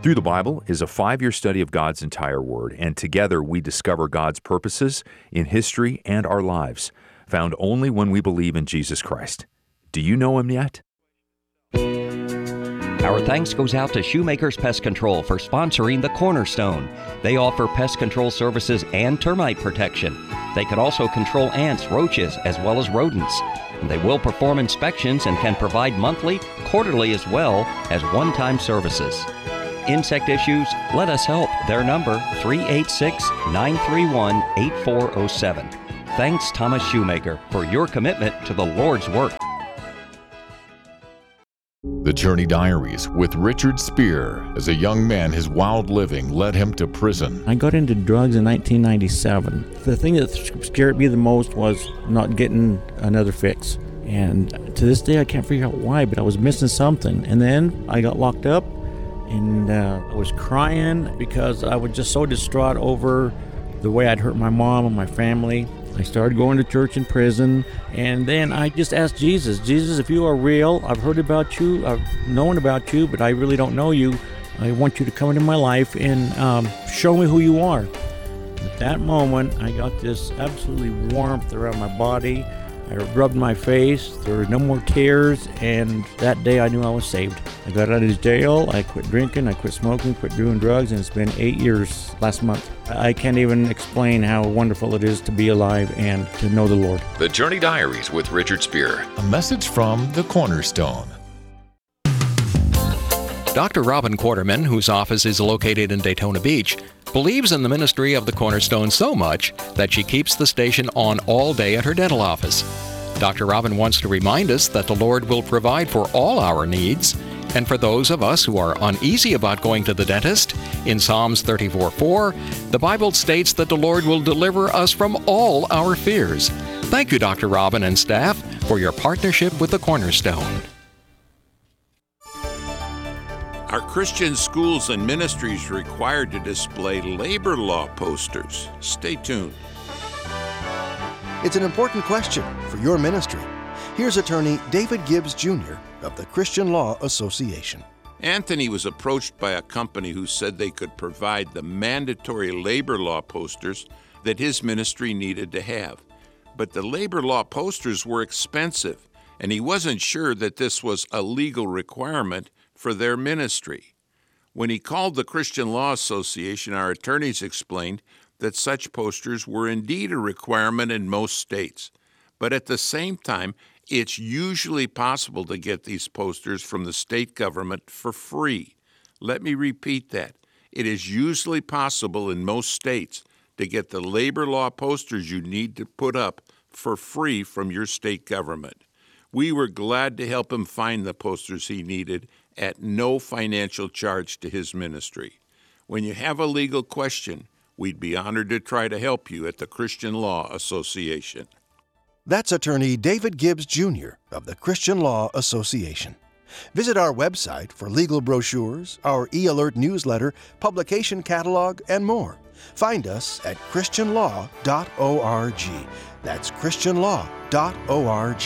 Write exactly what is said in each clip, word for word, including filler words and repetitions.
Through the Bible is a five-year study of God's entire Word, and together we discover God's purposes in history and our lives, found only when we believe in Jesus Christ. Do you know Him yet? Our thanks goes out to Shoemaker's Pest Control for sponsoring The Cornerstone. They offer pest control services and termite protection. They can also control ants, roaches, as well as rodents. And they will perform inspections and can provide monthly, quarterly, as well as one-time services. Insect issues? Let us help. Their number, three eight six, nine three one, eight four zero seven. Thanks, Thomas Shoemaker, for your commitment to the Lord's work. The Journey Diaries with Richard Spear. As a young man, his wild living led him to prison. I got into drugs in nineteen ninety-seven. The thing that scared me the most was not getting another fix. And to this day, I can't figure out why, but I was missing something. And then I got locked up, and uh, I was crying because I was just so distraught over the way I'd hurt my mom and my family. I started going to church in prison, and then I just asked Jesus, Jesus, if you are real, I've heard about you, I've known about you, but I really don't know you. I want you to come into my life and um, show me who you are. At that moment, I got this absolutely warmth around my body. I rubbed my face, there were no more tears, and that day I knew I was saved. I got out of jail, I quit drinking, I quit smoking, quit doing drugs, and it's been eight years last month. I can't even explain how wonderful it is to be alive and to know the Lord. The Journey Diaries with Richard Spear. A message from The Cornerstone. Doctor Robin Quarterman, whose office is located in Daytona Beach, believes in the ministry of the Cornerstone so much that she keeps the station on all day at her dental office. Doctor Robin wants to remind us that the Lord will provide for all our needs, and for those of us who are uneasy about going to the dentist, in Psalms thirty-four four, the Bible states that the Lord will deliver us from all our fears. Thank you, Doctor Robin and staff, for your partnership with the Cornerstone. Are Christian schools and ministries required to display labor law posters? Stay tuned. It's an important question for your ministry. Here's attorney David Gibbs, Junior of the Christian Law Association. Anthony was approached by a company who said they could provide the mandatory labor law posters that his ministry needed to have. But the labor law posters were expensive, and he wasn't sure that this was a legal requirement for their ministry. When he called the Christian Law Association, our attorneys explained that such posters were indeed a requirement in most states. But at the same time, it's usually possible to get these posters from the state government for free. Let me repeat that. It is usually possible in most states to get the labor law posters you need to put up for free from your state government. We were glad to help him find the posters he needed at no financial charge to his ministry. When you have a legal question, we'd be honored to try to help you at the Christian Law Association. That's attorney David Gibbs, Junior of the Christian Law Association. Visit our website for legal brochures, our e-alert newsletter, publication catalog, and more. Find us at christian law dot org. That's christian law dot org.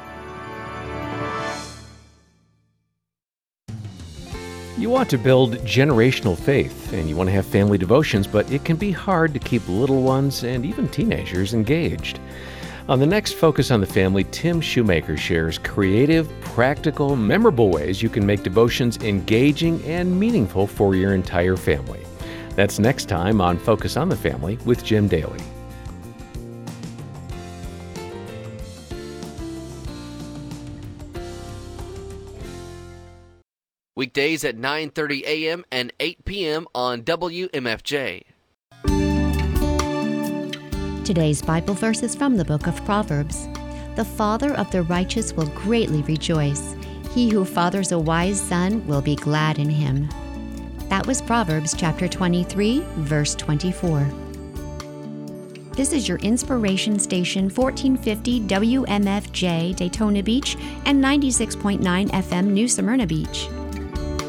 You want to build generational faith, and you want to have family devotions, but it can be hard to keep little ones and even teenagers engaged. On the next Focus on the Family, Tim Shoemaker shares creative, practical, memorable ways you can make devotions engaging and meaningful for your entire family. That's next time on Focus on the Family with Jim Daly. Weekdays at nine thirty a.m. and eight p.m. on W M F J. Today's Bible verse is from the book of Proverbs. The father of the righteous will greatly rejoice. He who fathers a wise son will be glad in him. That was Proverbs chapter twenty-three, verse twenty-four. This is your inspiration station, fourteen fifty W M F J Daytona Beach and ninety-six point nine F M New Smyrna Beach.